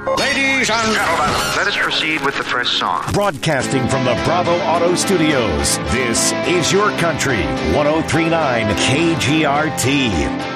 Ladies and gentlemen, let us proceed with the first song. Broadcasting from the Bravo Auto Studios, this is your country, 103.9 KGRT.